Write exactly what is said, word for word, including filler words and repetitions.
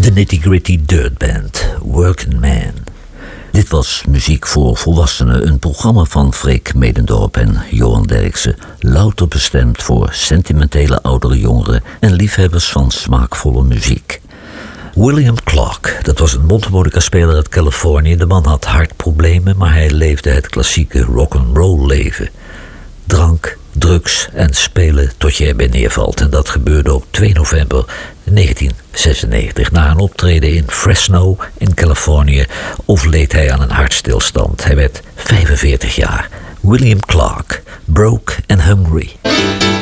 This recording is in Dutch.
De Nitty Gritty Dirt Band, Working Man. Dit was Muziek voor Volwassenen, een programma van Freek Medendorp en Johan Derksen, louter bestemd voor sentimentele oudere jongeren en liefhebbers van smaakvolle muziek. William Clark, dat was een mondharmonica-speler uit Californië. De man had hartproblemen, maar hij leefde het klassieke rock'n'roll leven. Drank, drugs en spelen tot je erbij neervalt. En dat gebeurde op twee november negentien zesennegentig. Na een optreden in Fresno in Californië overleed hij aan een hartstilstand. Hij werd vijfenveertig jaar. William Clark, Broke and Hungry.